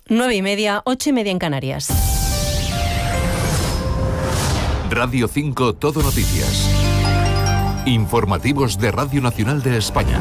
9:30, 8:30 en Canarias. Radio 5 Todo Noticias. Informativos de Radio Nacional de España.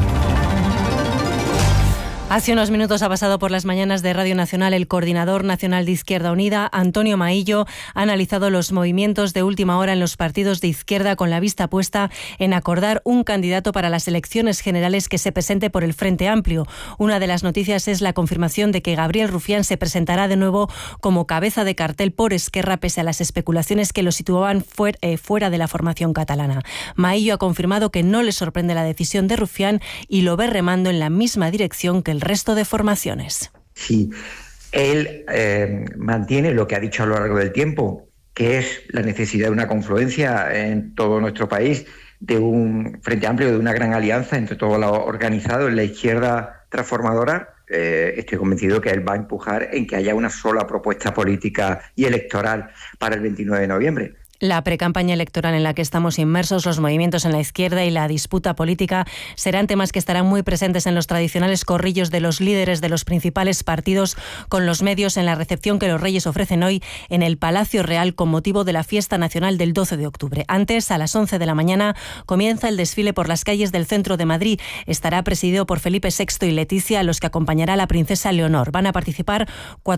Hace unos minutos ha pasado por las mañanas de Radio Nacional el coordinador nacional de Izquierda Unida, Antonio Maillo, ha analizado los movimientos de última hora en los partidos de izquierda con la vista puesta en acordar un candidato para las elecciones generales que se presente por el Frente Amplio. Una de las noticias es la confirmación de que Gabriel Rufián se presentará de nuevo como cabeza de cartel por Esquerra, pese a las especulaciones que lo situaban fuera de la formación catalana. Maillo ha confirmado que no le sorprende la decisión de Rufián y lo ve remando en la misma dirección que el resto de formaciones. Sí, él mantiene lo que ha dicho a lo largo del tiempo, que es la necesidad de una confluencia en todo nuestro país, de un Frente Amplio, de una gran alianza entre todo lo organizado en la izquierda transformadora. Estoy convencido que él va a empujar en que haya una sola propuesta política y electoral para el 29 de noviembre. La precampaña electoral en la que estamos inmersos, los movimientos en la izquierda y la disputa política serán temas que estarán muy presentes en los tradicionales corrillos de los líderes de los principales partidos con los medios en la recepción que los Reyes ofrecen hoy en el Palacio Real con motivo de la fiesta nacional del 12 de octubre. Antes, a las 11 de la mañana, comienza el desfile por las calles del centro de Madrid. Estará presidido por Felipe VI y Leticia, a los que acompañará la princesa Leonor. Van a participar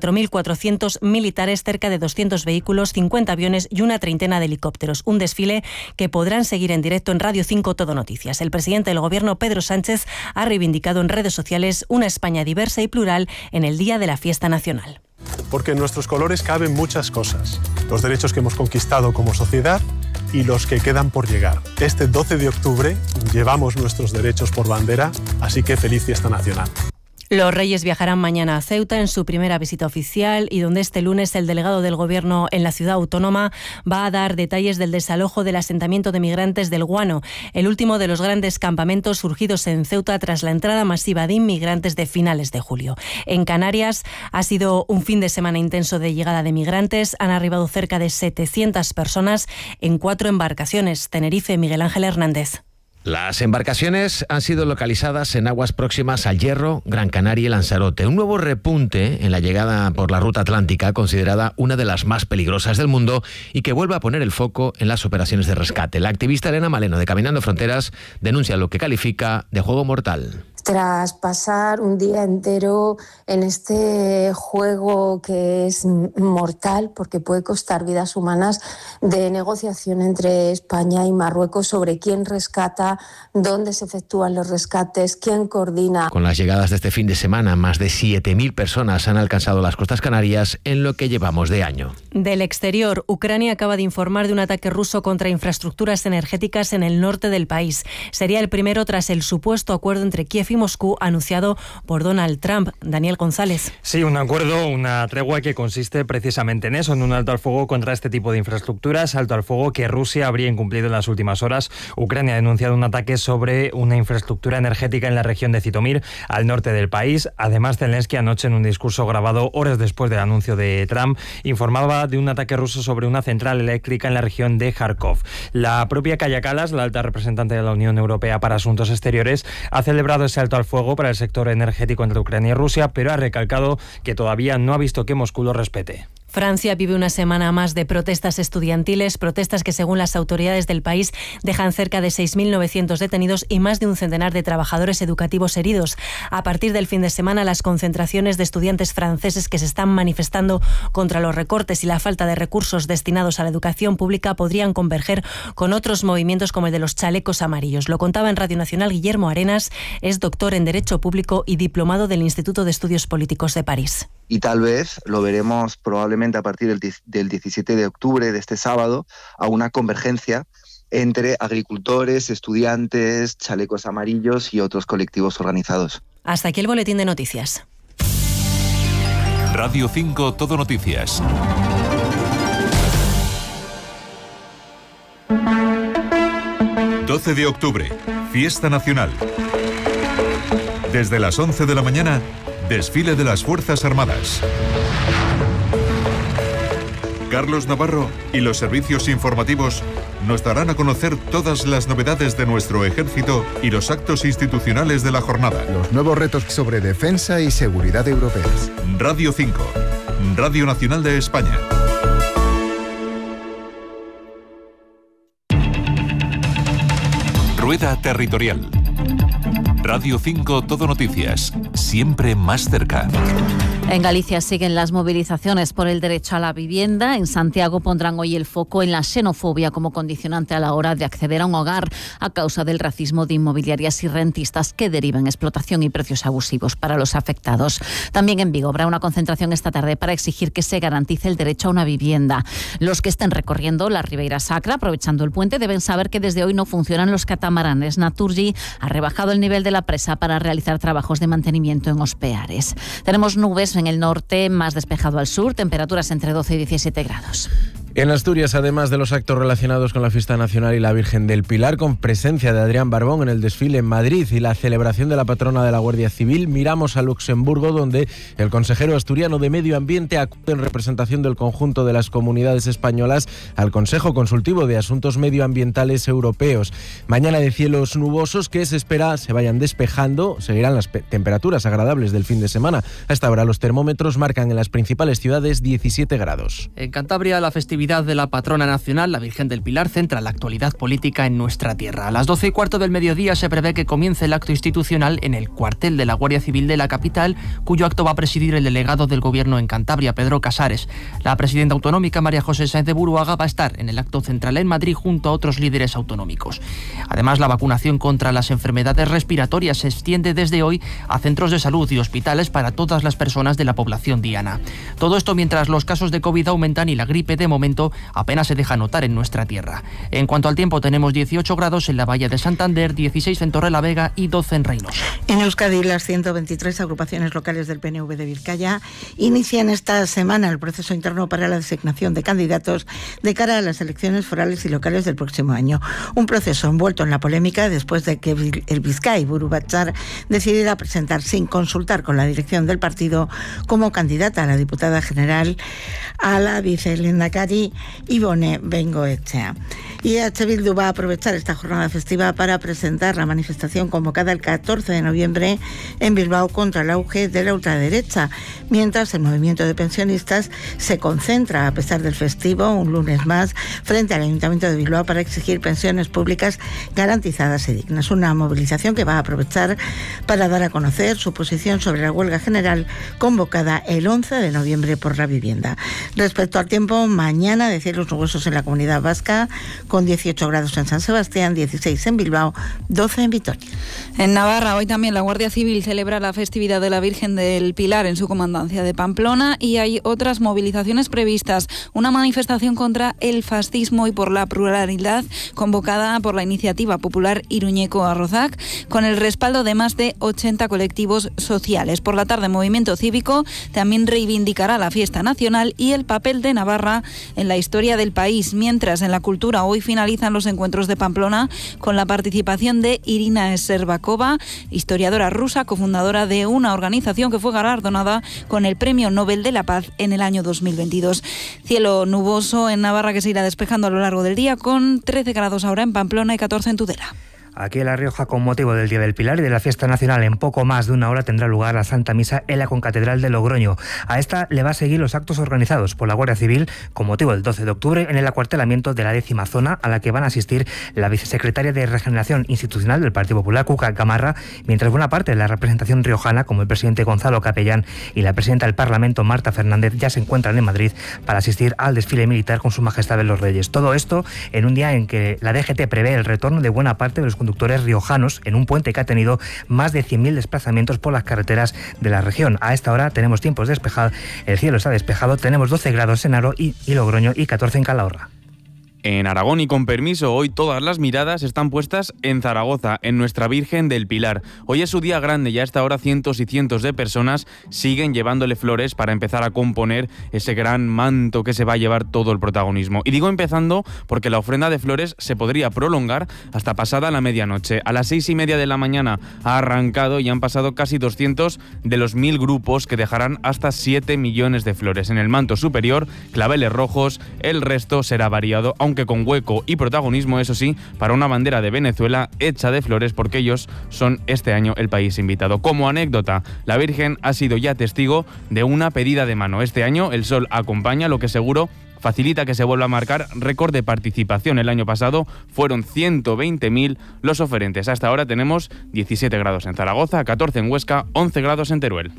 4.400 militares, cerca de 200 vehículos, 50 aviones y una treintena de helicópteros. Un desfile que podrán seguir en directo en Radio 5 Todo Noticias. El presidente del Gobierno, Pedro Sánchez, ha reivindicado en redes sociales una España diversa y plural en el Día de la Fiesta Nacional. Porque en nuestros colores caben muchas cosas. Los derechos que hemos conquistado como sociedad y los que quedan por llegar. Este 12 de octubre llevamos nuestros derechos por bandera, así que feliz fiesta nacional. Los Reyes viajarán mañana a Ceuta en su primera visita oficial y donde este lunes el delegado del Gobierno en la ciudad autónoma va a dar detalles del desalojo del asentamiento de migrantes del Guano, el último de los grandes campamentos surgidos en Ceuta tras la entrada masiva de inmigrantes de finales de julio. En Canarias ha sido un fin de semana intenso de llegada de migrantes. Han arribado cerca de 700 personas en 4 embarcaciones. Tenerife, Miguel Ángel Hernández. Las embarcaciones han sido localizadas en aguas próximas al Hierro, Gran Canaria y Lanzarote. Un nuevo repunte en la llegada por la ruta atlántica, considerada una de las más peligrosas del mundo y que vuelve a poner el foco en las operaciones de rescate. La activista Elena Maleno de Caminando Fronteras denuncia lo que califica de juego mortal. Tras pasar un día entero en este juego que es mortal porque puede costar vidas humanas, de negociación entre España y Marruecos sobre quién rescata, dónde se efectúan los rescates, quién coordina. Con las llegadas de este fin de semana, más de 7.000 personas han alcanzado las costas canarias en lo que llevamos de año. Del exterior, Ucrania acaba de informar de un ataque ruso contra infraestructuras energéticas en el norte del país. Sería el primero tras el supuesto acuerdo entre Kiev y Moscú anunciado por Donald Trump. Daniel González. Sí, un acuerdo, una tregua que consiste precisamente en eso, en un alto al fuego contra este tipo de infraestructuras, alto al fuego que Rusia habría incumplido en las últimas horas. Ucrania ha denunciado un ataque sobre una infraestructura energética en la región de Zitomir, al norte del país. Además, Zelensky anoche, en un discurso grabado horas después del anuncio de Trump, informaba de un ataque ruso sobre una central eléctrica en la región de Kharkov. La propia Kaja Kallas, la alta representante de la Unión Europea para Asuntos Exteriores, ha celebrado ese alto al fuego para el sector energético entre Ucrania y Rusia, pero ha recalcado que todavía no ha visto que Moscú lo respete. Francia vive una semana más de protestas estudiantiles, protestas que según las autoridades del país dejan cerca de 6.900 detenidos y más de un centenar de trabajadores educativos heridos. A partir del fin de semana, las concentraciones de estudiantes franceses que se están manifestando contra los recortes y la falta de recursos destinados a la educación pública podrían converger con otros movimientos como el de los chalecos amarillos. Lo contaba en Radio Nacional Guillermo Arenas, es doctor en Derecho Público y diplomado del Instituto de Estudios Políticos de París. Y tal vez lo veremos probablemente a partir del 17 de octubre, de este sábado, a una convergencia entre agricultores, estudiantes, chalecos amarillos y otros colectivos organizados. Hasta aquí el boletín de noticias. Radio 5 Todo Noticias. ...12 de octubre, Fiesta Nacional. Desde las 11 de la mañana... Desfile de las Fuerzas Armadas. Carlos Navarro y los servicios informativos nos darán a conocer todas las novedades de nuestro ejército y los actos institucionales de la jornada. Los nuevos retos sobre defensa y seguridad europeas. Radio 5, Radio Nacional de España. Rueda Territorial. Radio 5 Todo Noticias, siempre más cerca. En Galicia siguen las movilizaciones por el derecho a la vivienda. En Santiago pondrán hoy el foco en la xenofobia como condicionante a la hora de acceder a un hogar a causa del racismo de inmobiliarias y rentistas que derivan explotación y precios abusivos para los afectados. También en Vigo habrá una concentración esta tarde para exigir que se garantice el derecho a una vivienda. Los que estén recorriendo la Ribeira Sacra, aprovechando el puente, deben saber que desde hoy no funcionan los catamaranes. Naturgy ha rebajado el nivel de la presa para realizar trabajos de mantenimiento en Ospeares. Tenemos nubes en el norte, más despejado al sur, temperaturas entre 12 y 17 grados. En Asturias, además de los actos relacionados con la Fiesta Nacional y la Virgen del Pilar, con presencia de Adrián Barbón en el desfile en Madrid y la celebración de la patrona de la Guardia Civil, miramos a Luxemburgo, donde el consejero asturiano de Medio Ambiente acude en representación del conjunto de las comunidades españolas al Consejo Consultivo de Asuntos Medioambientales Europeos. Mañana de cielos nubosos que se espera se vayan despejando, seguirán las temperaturas agradables del fin de semana. A esta hora los termómetros marcan en las principales ciudades 17 grados. En Cantabria, la festividad de la patrona nacional, la Virgen del Pilar, centra la actualidad política en nuestra tierra. A las 12:15 del mediodía se prevé que comience el acto institucional en el cuartel de la Guardia Civil de la capital, cuyo acto va a presidir el delegado del Gobierno en Cantabria, Pedro Casares. La presidenta autonómica, María José Sáenz de Buruaga, va a estar en el acto central en Madrid junto a otros líderes autonómicos. Además, la vacunación contra las enfermedades respiratorias se extiende desde hoy a centros de salud y hospitales para todas las personas de la población diana. Todo esto mientras los casos de COVID aumentan y la gripe de momento apenas se deja notar en nuestra tierra. En cuanto al tiempo, tenemos 18 grados en la Bahía de Santander, 16 en Torrelavega y 12 en Reynosa. En Euskadi, las 123 agrupaciones locales del PNV de Vizcaya inician esta semana el proceso interno para la designación de candidatos de cara a las elecciones forales y locales del próximo año. Un proceso envuelto en la polémica después de que el Bizkai Buru Batzar decidiera presentar sin consultar con la dirección del partido como candidata a la diputada general a la vicelehendakari Ibone Bengoetxea. Y EH Bildu va a aprovechar esta jornada festiva para presentar la manifestación convocada el 14 de noviembre en Bilbao contra el auge de la ultraderecha, mientras el movimiento de pensionistas se concentra, a pesar del festivo, un lunes más, frente al Ayuntamiento de Bilbao para exigir pensiones públicas garantizadas y dignas. Una movilización que va a aprovechar para dar a conocer su posición sobre la huelga general convocada el 11 de noviembre por la vivienda. Respecto al tiempo, mañana de cielos nubosos en la Comunidad Vasca, con 18 grados en San Sebastián, 16 en Bilbao, 12 en Vitoria. En Navarra, hoy también la Guardia Civil celebra la festividad de la Virgen del Pilar en su comandancia de Pamplona y hay otras movilizaciones previstas. Una manifestación contra el fascismo y por la pluralidad convocada por la Iniciativa Popular Iruñeco Arrozac con el respaldo de más de 80 colectivos sociales. Por la tarde, Movimiento Cívico también reivindicará la fiesta nacional y el papel de Navarra en la historia del país, mientras en la cultura hoy finalizan los encuentros de Pamplona con la participación de Irina Servakova, historiadora rusa, cofundadora de una organización que fue galardonada con el Premio Nobel de la Paz en el año 2022. Cielo nuboso en Navarra que se irá despejando a lo largo del día, con 13 grados ahora en Pamplona y 14 en Tudela. Aquí en La Rioja, con motivo del Día del Pilar y de la Fiesta Nacional, en poco más de una hora tendrá lugar la Santa Misa en la Concatedral de Logroño. A esta le va a seguir los actos organizados por la Guardia Civil con motivo del 12 de octubre en el acuartelamiento de la 10ª zona, a la que van a asistir la vicesecretaria de Regeneración Institucional del Partido Popular, Cuca Gamarra, mientras buena parte de la representación riojana, como el presidente Gonzalo Capellán y la presidenta del Parlamento, Marta Fernández, ya se encuentran en Madrid para asistir al desfile militar con Su Majestad de los Reyes. Todo esto en un día en que la DGT prevé el retorno de buena parte de los conductores riojanos en un puente que ha tenido más de 100.000 desplazamientos por las carreteras de la región. A esta hora tenemos tiempos despejados, el cielo está despejado, tenemos 12 grados en Haro y Logroño y 14 en Calahorra. En Aragón y con permiso, hoy todas las miradas están puestas en Zaragoza, en nuestra Virgen del Pilar. Hoy es su día grande y a esta hora cientos y cientos de personas siguen llevándole flores para empezar a componer ese gran manto que se va a llevar todo el protagonismo. Y digo empezando porque la ofrenda de flores se podría prolongar hasta pasada la medianoche. A las 6:30 de la mañana ha arrancado y han pasado casi 200 de los 1000 grupos que dejarán hasta 7 millones de flores. En el manto superior, claveles rojos, el resto será variado, aunque con hueco y protagonismo, eso sí, para una bandera de Venezuela hecha de flores, porque ellos son este año el país invitado. Como anécdota, la Virgen ha sido ya testigo de una pedida de mano. Este año el sol acompaña, lo que seguro facilita que se vuelva a marcar récord de participación. El año pasado fueron 120.000 los oferentes. Hasta ahora tenemos 17 grados en Zaragoza, 14 en Huesca, 11 grados en Teruel.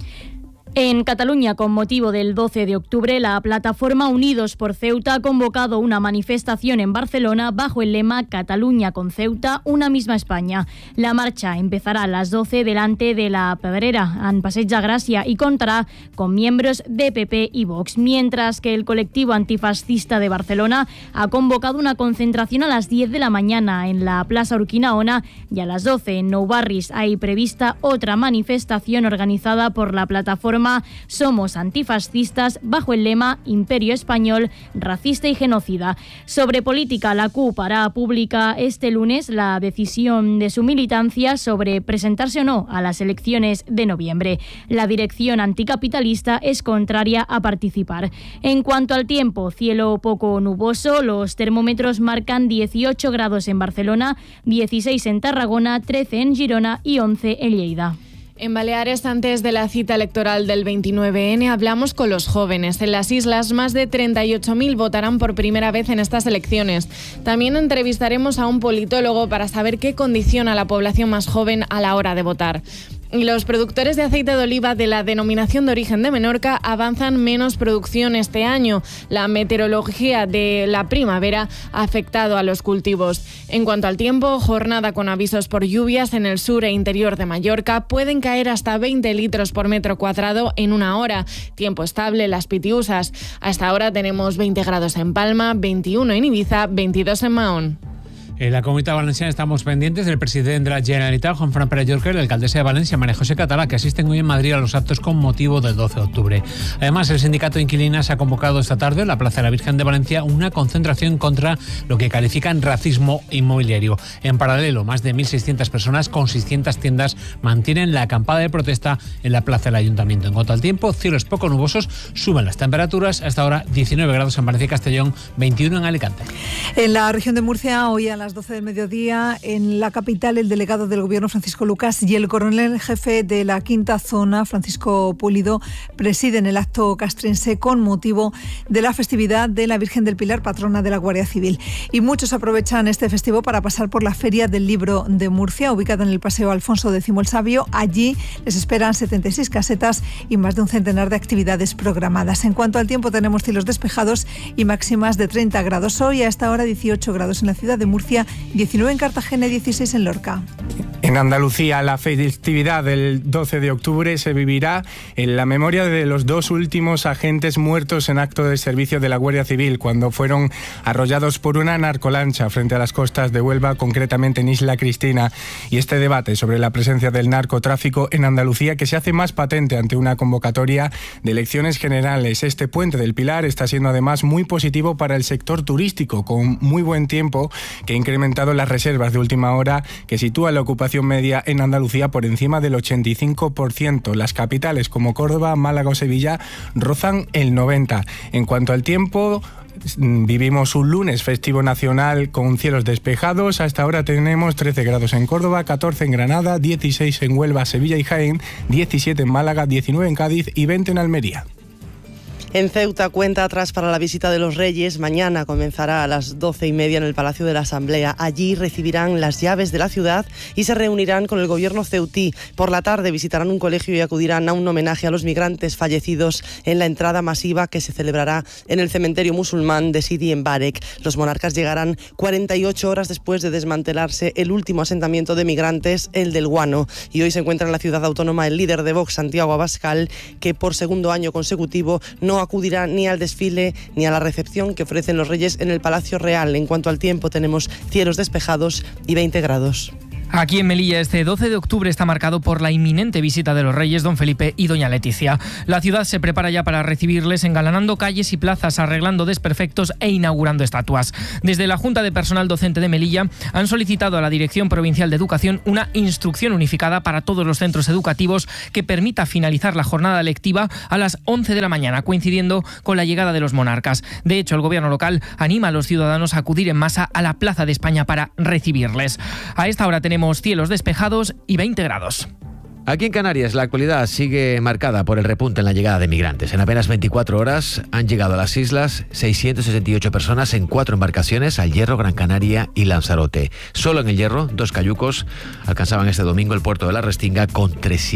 En Cataluña, con motivo del 12 de octubre, la plataforma Unidos por Ceuta ha convocado una manifestación en Barcelona bajo el lema Cataluña con Ceuta, una misma España. La marcha empezará a las 12 delante de la Pedrera, en Passeig de Gràcia, y contará con miembros de PP y Vox, mientras que el colectivo antifascista de Barcelona ha convocado una concentración a las 10 de la mañana en la Plaza Urquinaona, y a las 12 en Nou Barris hay prevista otra manifestación organizada por la plataforma Somos Antifascistas bajo el lema Imperio Español, racista y genocida. Sobre política, la CUP hará pública este lunes la decisión de su militancia sobre presentarse o no a las elecciones de noviembre. La dirección anticapitalista es contraria a participar. En cuanto al tiempo, cielo poco nuboso, los termómetros marcan 18 grados en Barcelona, 16 en Tarragona, 13 en Girona y 11 en Lleida. En Baleares, antes de la cita electoral del 29N, hablamos con los jóvenes. En las islas, más de 38.000 votarán por primera vez en estas elecciones. También entrevistaremos a un politólogo para saber qué condiciona a la población más joven a la hora de votar. Los productores de aceite de oliva de la denominación de origen de Menorca avanzan menos producción este año. La meteorología de la primavera ha afectado a los cultivos. En cuanto al tiempo, jornada con avisos por lluvias en el sur e interior de Mallorca. Pueden caer hasta 20 litros por metro cuadrado en una hora. Tiempo estable en las Pitiusas. Hasta ahora tenemos 20 grados en Palma, 21 en Ibiza, 22 en Mahón. En la Comunitat Valenciana estamos pendientes del presidente de la Generalitat, Juan Fran Pérez Llorca, y la alcaldesa de Valencia, María José Catalá, que asisten hoy en Madrid a los actos con motivo del 12 de octubre. Además, el sindicato de inquilinas ha convocado esta tarde en la Plaza de la Virgen de Valencia una concentración contra lo que califican racismo inmobiliario. En paralelo, más de 1.600 personas con 600 tiendas mantienen la acampada de protesta en la plaza del Ayuntamiento. En cuanto al tiempo, cielos poco nubosos, suben las temperaturas, hasta ahora 19 grados en Valencia y Castellón, 21 en Alicante. En la región de Murcia, hoy a las 12 del mediodía, en la capital, el delegado del Gobierno, Francisco Lucas, y el coronel jefe de la quinta zona, Francisco Pulido, presiden el acto castrense con motivo de la festividad de la Virgen del Pilar, patrona de la Guardia Civil. Y muchos aprovechan este festivo para pasar por la Feria del Libro de Murcia, ubicada en el Paseo Alfonso X el Sabio. Allí les esperan 76 casetas y más de un centenar de actividades programadas. En cuanto al tiempo, tenemos cielos despejados y máximas de 30 grados hoy, a esta hora 18 grados en la ciudad de Murcia, 19 en Cartagena y 16 en Lorca. En Andalucía, la festividad del 12 de octubre se vivirá en la memoria de los dos últimos agentes muertos en acto de servicio de la Guardia Civil, cuando fueron arrollados por una narcolancha frente a las costas de Huelva, concretamente en Isla Cristina. Y este debate sobre la presencia del narcotráfico en Andalucía, que se hace más patente ante una convocatoria de elecciones generales. Este puente del Pilar está siendo además muy positivo para el sector turístico, con muy buen tiempo, que ha incrementado las reservas de última hora, que sitúa la ocupación media en Andalucía por encima del 85%. Las capitales como Córdoba, Málaga o Sevilla rozan el 90%. En cuanto al tiempo, vivimos un lunes festivo nacional con cielos despejados. Hasta ahora tenemos 13 grados en Córdoba, 14 en Granada, 16 en Huelva, Sevilla y Jaén, 17 en Málaga, 19 en Cádiz y 20 en Almería. En Ceuta, cuenta atrás para la visita de los Reyes. Mañana comenzará a las 12:30 en el Palacio de la Asamblea. Allí recibirán las llaves de la ciudad y se reunirán con el gobierno ceutí. Por la tarde visitarán un colegio y acudirán a un homenaje a los migrantes fallecidos en la entrada masiva que se celebrará en el cementerio musulmán de Sidi Mbarek. Los monarcas llegarán 48 horas después de desmantelarse el último asentamiento de migrantes, el del Guano. Y hoy se encuentra en la ciudad autónoma el líder de Vox, Santiago Abascal, que por segundo año consecutivo no acudirá ni al desfile ni a la recepción que ofrecen los Reyes en el Palacio Real. En cuanto al tiempo, tenemos cielos despejados y 20 grados. Aquí en Melilla, este 12 de octubre está marcado por la inminente visita de los reyes don Felipe y doña Leticia. La ciudad se prepara ya para recibirles, engalanando calles y plazas, arreglando desperfectos e inaugurando estatuas. Desde la Junta de Personal Docente de Melilla han solicitado a la Dirección Provincial de Educación una instrucción unificada para todos los centros educativos que permita finalizar la jornada lectiva a las 11 de la mañana, coincidiendo con la llegada de los monarcas. De hecho, el gobierno local anima a los ciudadanos a acudir en masa a la Plaza de España para recibirles. A esta hora tenemos cielos despejados y 20 grados. Aquí en Canarias la actualidad sigue marcada por el repunte en la llegada de migrantes. En apenas 24 horas han llegado a las islas 668 personas en 4 embarcaciones, al Hierro, Gran Canaria y Lanzarote. Solo en el Hierro, 2 cayucos alcanzaban este domingo el puerto de la Restinga con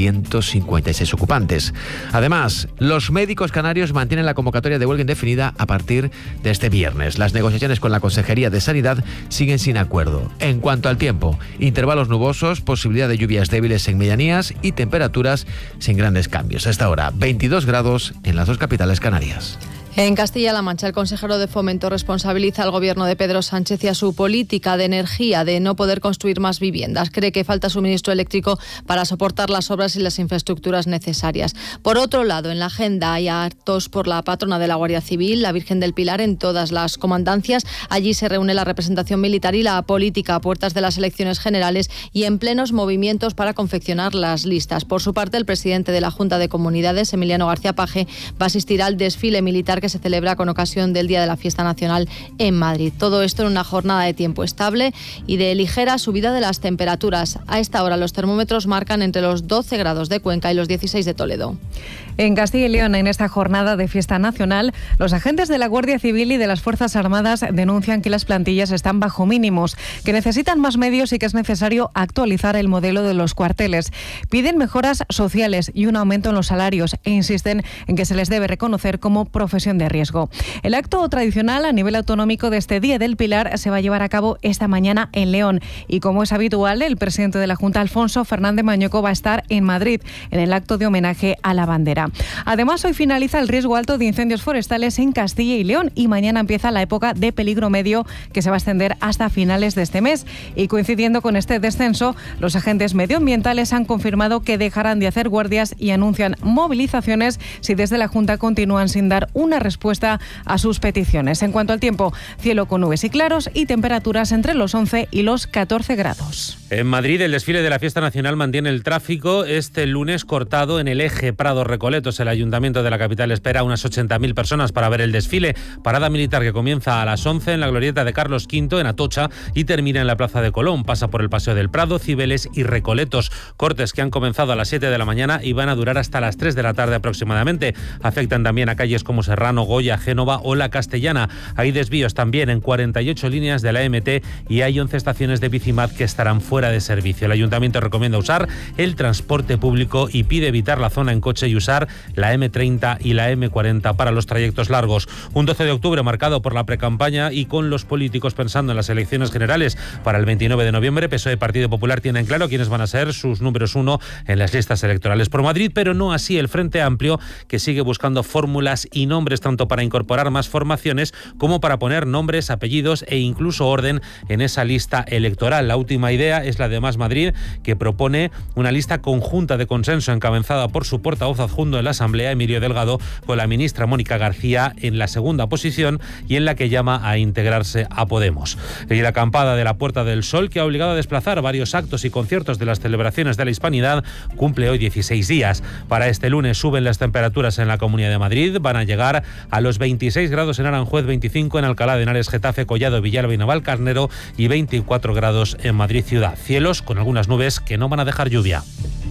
356 ocupantes. Además, los médicos canarios mantienen la convocatoria de huelga indefinida a partir de este viernes. Las negociaciones con la Consejería de Sanidad siguen sin acuerdo. En cuanto al tiempo, intervalos nubosos, posibilidad de lluvias débiles en medianías y temperaturas sin grandes cambios. A esta hora, 22 grados en las 2 capitales canarias. En Castilla-La Mancha, el consejero de Fomento responsabiliza al gobierno de Pedro Sánchez y a su política de energía de no poder construir más viviendas. Cree que falta suministro eléctrico para soportar las obras y las infraestructuras necesarias. Por otro lado, en la agenda hay actos por la patrona de la Guardia Civil, la Virgen del Pilar, en todas las comandancias. Allí se reúne la representación militar y la política a puertas de las elecciones generales y en plenos movimientos para confeccionar las listas. Por su parte, el presidente de la Junta de Comunidades, Emiliano García Paje, va a asistir al desfile militar que se celebra con ocasión del Día de la Fiesta Nacional en Madrid. Todo esto en una jornada de tiempo estable y de ligera subida de las temperaturas. A esta hora los termómetros marcan entre los 12 grados de Cuenca y los 16 de Toledo. En Castilla y León, en esta jornada de fiesta nacional, los agentes de la Guardia Civil y de las Fuerzas Armadas denuncian que las plantillas están bajo mínimos, que necesitan más medios y que es necesario actualizar el modelo de los cuarteles. Piden mejoras sociales y un aumento en los salarios e insisten en que se les debe reconocer como profesión de riesgo. El acto tradicional a nivel autonómico de este Día del Pilar se va a llevar a cabo esta mañana en León y, como es habitual, el presidente de la Junta, Alfonso Fernández Mañueco, va a estar en Madrid en el acto de homenaje a la bandera. Además, hoy finaliza el riesgo alto de incendios forestales en Castilla y León y mañana empieza la época de peligro medio, que se va a extender hasta finales de este mes. Y coincidiendo con este descenso, los agentes medioambientales han confirmado que dejarán de hacer guardias y anuncian movilizaciones si desde la Junta continúan sin dar una respuesta a sus peticiones. En cuanto al tiempo, cielo con nubes y claros y temperaturas entre los 11 y los 14 grados. En Madrid, el desfile de la Fiesta Nacional mantiene el tráfico este lunes cortado en el eje Prado-Recoletos. El Ayuntamiento de la capital espera unas 80.000 personas para ver el desfile. Parada militar que comienza a las 11 en la glorieta de Carlos V en Atocha y termina en la Plaza de Colón. Pasa por el Paseo del Prado, Cibeles y Recoletos. Cortes que han comenzado a las 7 de la mañana y van a durar hasta las 3 de la tarde aproximadamente. Afectan también a calles como Serrano, Goya, Génova o La Castellana. Hay desvíos también en 48 líneas de la MT y hay 11 estaciones de Bicimad que estarán fuera de servicio. El Ayuntamiento recomienda usar el transporte público y pide evitar la zona en coche y usar la M30 y la M40 para los trayectos largos. Un 12 de octubre marcado por la precampaña y con los políticos pensando en las elecciones generales para el 29 de noviembre. PSOE y Partido Popular tienen claro quiénes van a ser sus números 1 en las listas electorales por Madrid, pero no así el Frente Amplio, que sigue buscando fórmulas y nombres tanto para incorporar más formaciones como para poner nombres, apellidos e incluso orden en esa lista electoral. La última idea es la de Más Madrid, que propone una lista conjunta de consenso encabezada por su portavoz adjunto en la Asamblea, Emilio Delgado, con la ministra Mónica García en la segunda posición y en la que llama a integrarse a Podemos. Y la acampada de la Puerta del Sol, que ha obligado a desplazar varios actos y conciertos de las celebraciones de la Hispanidad, cumple hoy 16 días. Para este lunes suben las temperaturas en la Comunidad de Madrid, van a llegar a los 26 grados en Aranjuez, 25 en Alcalá de Henares, Getafe, Collado, Villalba y Navalcarnero y 24 grados en Madrid ciudad. Cielos con algunas nubes que no van a dejar lluvia.